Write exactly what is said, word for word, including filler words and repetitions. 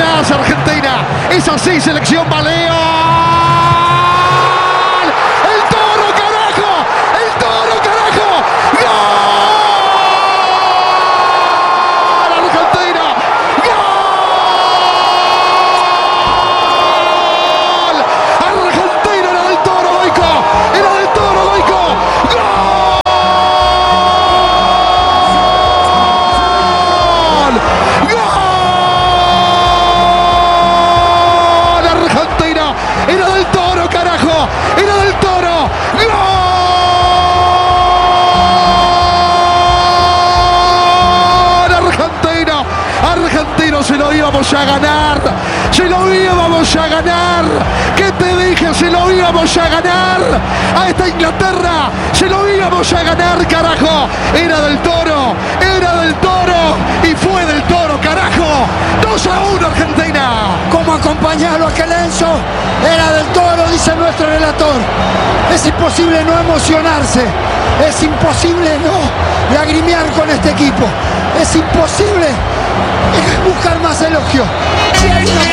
nace Argentina. Es así, selección Baleo. ¡El Toro, carajo! ¡El Toro, carajo! ¡Gol! ¡Argentina! ¡Gol! ¡Argentina! Era del Toro, Goico. Era del Toro, Goico. ¡Gol! ¡Gol! ¡Argentina! Era del Toro, carajo. Era del Toro. ¡Gol! Argentina. Argentino, se lo íbamos a ganar. Se lo íbamos a ganar. ¿Qué te dije? Se lo íbamos a ganar. A esta Inglaterra. Se lo íbamos a ganar, carajo. Era del Toro. Era del Toro. Y fue del Toro, carajo. dos a uno Argentina. ¿Cómo acompañarlo a aquel Enzo? Era del Toro, dice nuestro relator. Es imposible no emocionarse. Es imposible no lagrimear con este equipo. Es imposible buscar más elogio. Si hay una